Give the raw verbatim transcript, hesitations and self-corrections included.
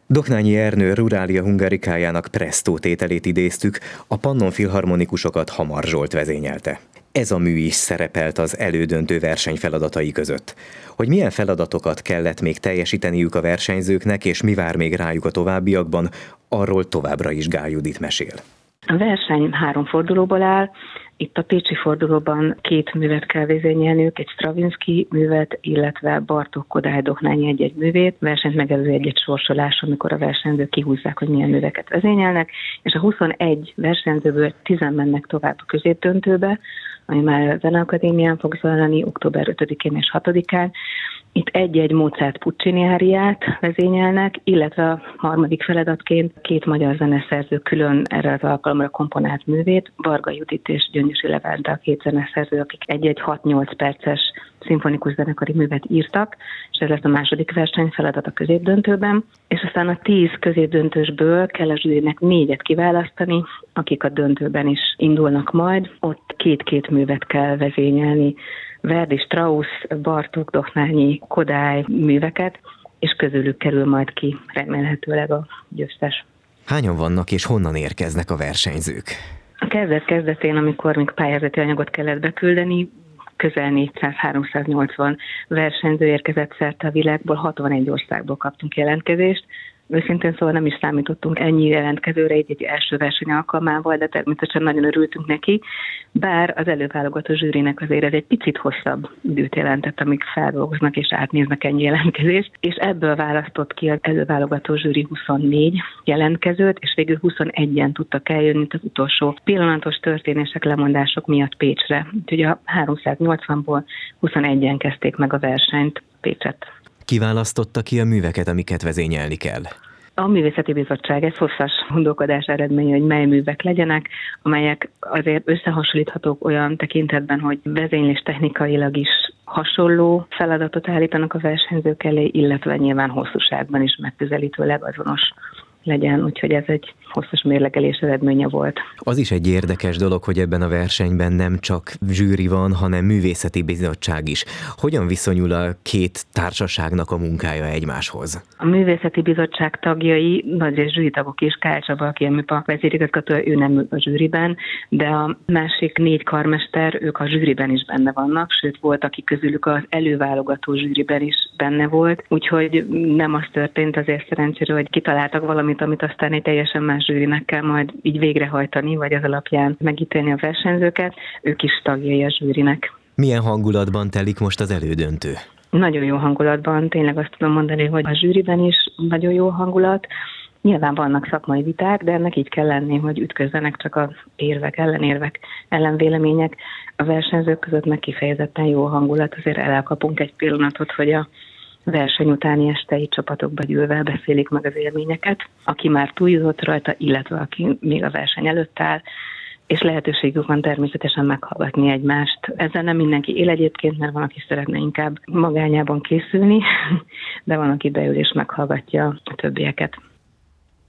Doknányi Ernő Ruralia Hungarikájának Presto tételét idéztük, a Pannon Filharmonikusokat Hamar Zsolt vezényelte. Ez a mű is szerepelt az elődöntő verseny feladatai között. Hogy milyen feladatokat kellett még teljesíteniük a versenyzőknek, és mi vár még rájuk a továbbiakban, arról továbbra is Gál Judit mesél. A verseny három fordulóból áll. Itt a pécsi fordulóban két művet kell vezényelniük, egy Stravinsky művet, illetve Bartók Kodály Doknányi egy-egy művét. Versenyt megelőző egy-egy sorsolás, amikor a versenyzők kihúzzák, hogy milyen műveket vezényelnek, és a huszonegy versenyzőből tízen mennek tovább a középdöntőbe, ami már a Zeneakadémián fog zajlani október ötödikén és hatodikán. Itt egy-egy Mozart Puccini áriát vezényelnek, illetve a harmadik feladatként két magyar zeneszerző külön erre az alkalomra komponált művét, Varga Judit és Gyöngyösi Levente a két zeneszerző, akik egy-egy hat-nyolc perces szimfonikus zenekari művet írtak, és ez lesz a második verseny feladat a középdöntőben. És aztán a tíz középdöntősből kell a zsűrinek négyet kiválasztani, akik a döntőben is indulnak majd. Ott két-két művet kell vezényelni, Verdi, Strauss, Bartók, Doknányi, Kodály műveket, és közülük kerül majd ki remélhetőleg a győztes. Hányan vannak és honnan érkeznek a versenyzők? A kezdet-kezdetén, amikor még pályázati anyagot kellett beküldeni, közel négyszáz-háromszáznyolcvan versenyző érkezett szerte a világból, hatvanegy országból kaptunk jelentkezést. Őszintén szóval nem is számítottunk ennyi jelentkezőre egy, egy első verseny alkalmával, de természetesen nagyon örültünk neki, bár az előválogató zsűrinek azért ez egy picit hosszabb időt jelentett, amíg feldolgoznak és átnéznek ennyi jelentkezést, és ebből választott ki az előválogató zsűri huszonnégy jelentkezőt, és végül huszonegyen tudtak eljönni az utolsó pillanatos történések, lemondások miatt Pécsre. Úgyhogy a háromszáznyolcvanból huszonegyen kezdték meg a versenyt Pécset. Kiválasztotta ki a műveket, amiket vezényelni kell? A Művészeti Bizottság egy hosszas gondolkodás eredménye, hogy mely művek legyenek, amelyek azért összehasonlíthatók olyan tekintetben, hogy vezénylés technikailag is hasonló feladatot állítanak a versenyzők elé, illetve nyilván hosszúságban is megközelítőleg azonos legyen, úgyhogy ez egy hosszas mérlegelés eredménye volt. Az is egy érdekes dolog, hogy ebben a versenyben nem csak zsűri van, hanem művészeti bizottság is. Hogyan viszonyul a két társaságnak a munkája egymáshoz? A művészeti bizottság tagjai, nagy zsűritagok is, Kál Csaba, aki a MÜPA vezérigazgató, ő nem a zsűriben, de a másik négy karmester, ők a zsűriben is benne vannak, sőt volt, aki közülük az előválogató zsűriben is benne volt, úgyhogy nem az történt azért szerencsére, hogy kitaláltak valamit, amit aztán egy teljesen más zsűrinek kell majd így végrehajtani, vagy az alapján megítélni a versenyzőket, ők is tagjai a zsűrinek. Milyen hangulatban telik most az elődöntő? Nagyon jó hangulatban, tényleg azt tudom mondani, hogy a zsűriben is nagyon jó hangulat. Nyilván vannak szakmai viták, de ennek így kell lenni, hogy ütközzenek csak az érvek, ellenérvek, ellenvélemények. A versenyzők között meg kifejezetten jó hangulat, azért elkapunk egy pillanatot, hogy a verseny utáni estei csapatokba gyűlve beszélik meg az élményeket, aki már túljutott rajta, illetve aki még a verseny előtt áll, és lehetőségük van természetesen meghallgatni egymást. Ezzel nem mindenki él egyébként, mert van, aki szeretne inkább magányában készülni, de van, aki beül és meghallgatja a többieket.